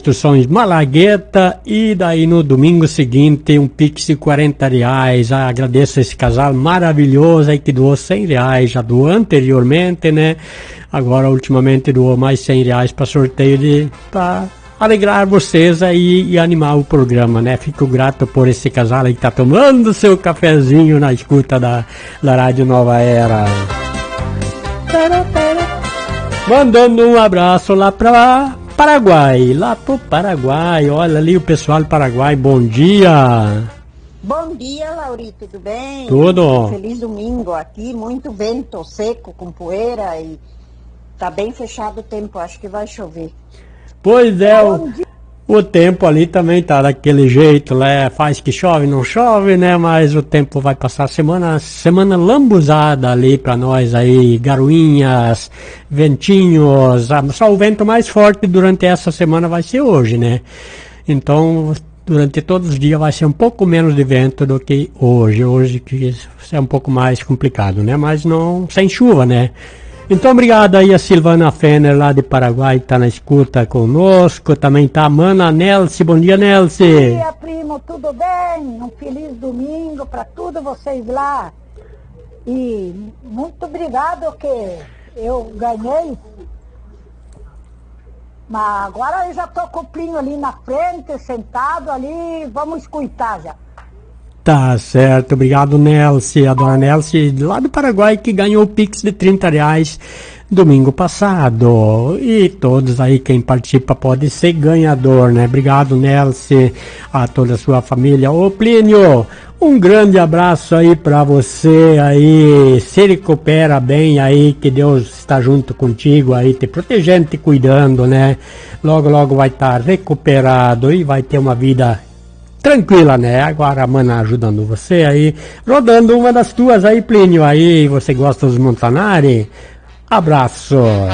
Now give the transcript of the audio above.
Construções Malagueta, e daí no domingo seguinte um Pix de R$40. Agradeço esse casal maravilhoso aí que doou R$100, já doou anteriormente, né? Agora ultimamente doou mais R$100 para sorteio para alegrar vocês aí e animar o programa, né? Fico grato por esse casal aí que tá tomando seu cafezinho na escuta da Rádio Nova Era. Mandando um abraço lá para Paraguai, lá pro Paraguai. Olha ali o pessoal do Paraguai, bom dia. Bom dia, Lauri, tudo bem? Tudo. Feliz domingo aqui, muito vento seco, com poeira e tá bem fechado o tempo, acho que vai chover. Pois é, o tempo ali também tá daquele jeito, né? Faz que chove, não chove, né? Mas o tempo vai passar semana lambuzada ali pra nós aí, garoinhas, ventinhos, só o vento mais forte durante essa semana vai ser hoje, né? Então, durante todos os dias vai ser um pouco menos de vento do que hoje que é um pouco mais complicado, né? Mas não, sem chuva, né? Então, obrigado aí a Silvana Fenner lá de Paraguai, que tá na escuta conosco. Também tá a Mana Nelce. Bom dia, Nelce. Bom dia, primo. Tudo bem? Um feliz domingo para todos vocês lá. E muito obrigado que eu ganhei. Mas agora eu já tô com o Plinho ali na frente, sentado ali. Vamos escutar já. Tá certo, obrigado, Nelce, a dona Nelce lá do Paraguai, que ganhou o Pix de R$30 domingo passado. E todos aí, quem participa pode ser ganhador, né? Obrigado, Nelce, a toda a sua família. Ô Plínio, um grande abraço aí pra você aí, se recupera bem aí, que Deus está junto contigo aí, te protegendo, te cuidando, né? Logo, logo vai estar recuperado e vai ter uma vida tranquila, né? Agora a Mana ajudando você aí, rodando uma das tuas aí, Plínio, aí, você gosta dos Montanari? Abraço!